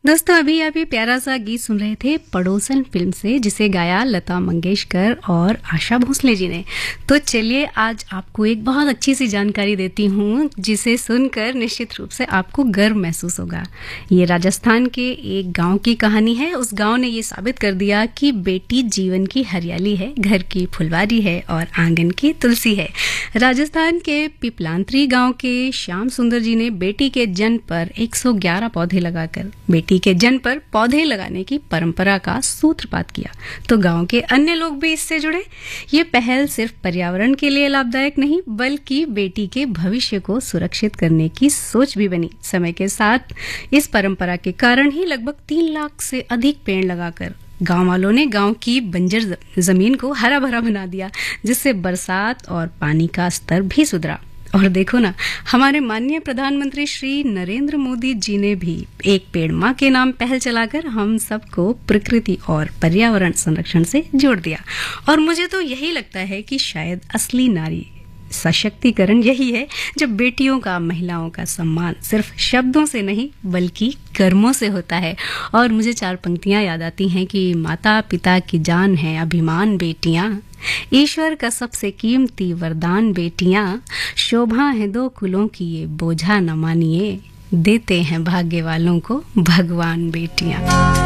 दोस्तों अभी आप ये प्यारा सा गीत सुन रहे थे पड़ोसन फिल्म से, जिसे गाया लता मंगेशकर और आशा भोसले जी ने। तो चलिए आज आपको एक बहुत अच्छी सी जानकारी देती हूँ, जिसे सुनकर निश्चित रूप से आपको गर्व महसूस होगा। ये राजस्थान के एक गांव की कहानी है। उस गांव ने ये साबित कर दिया कि बेटी जीवन की हरियाली है, घर की फुलवारी है और आंगन की तुलसी है। राजस्थान के पिपलांतरी गांव के श्याम सुंदर जी ने बेटी के जन्म पर 111 पौधे लगाकर बेटी के जन्म पर पौधे लगाने की परंपरा का सूत्रपात किया। तो गांव के अन्य लोग भी इससे जुड़े। ये पहल सिर्फ पर्यावरण के लिए लाभदायक नहीं, बल्कि बेटी के भविष्य को सुरक्षित करने की सोच भी बनी। समय के साथ इस परंपरा के कारण ही लगभग 3 लाख से अधिक पेड़ लगाकर गांव वालों ने गांव की बंजर जमीन को हरा भरा बना दिया, जिससे बरसात और पानी का स्तर भी सुधरा। और देखो ना, हमारे माननीय प्रधानमंत्री श्री नरेंद्र मोदी जी ने भी एक पेड़ माँ के नाम पहल चलाकर हम सबको प्रकृति और पर्यावरण संरक्षण से जोड़ दिया। और मुझे तो यही लगता है कि शायद असली नारी सशक्तिकरण यही है, जब बेटियों का, महिलाओं का सम्मान सिर्फ शब्दों से नहीं बल्कि कर्मों से होता है। और मुझे 4 पंक्तियां याद आती हैं कि माता पिता की जान है अभिमान बेटियां, ईश्वर का सबसे कीमती वरदान बेटियां, शोभा है 2 कुलों की ये बोझा न मानिए, देते हैं भाग्य वालों को भगवान बेटियां।